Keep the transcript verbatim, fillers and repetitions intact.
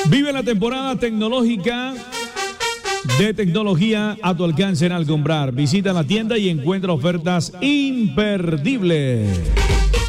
Vive la temporada tecnológica de tecnología a tu alcance en Alcombrar. Visita la tienda y encuentra ofertas imperdibles.